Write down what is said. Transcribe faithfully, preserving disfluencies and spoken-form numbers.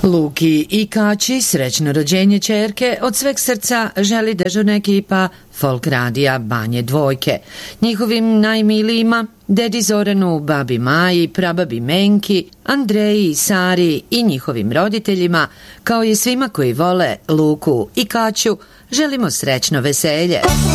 Luki i Kaći srećno rođenje ćerke od sveg srca želi dežurna ekipa Folk radija Banje Dvojke. Njihovim najmilijima, dedi Zoranu, babi Maji, prababi Menki, Andreji, Sari i njihovim roditeljima, kao i svima koji vole Luku i Kaću, želimo srećno veselje.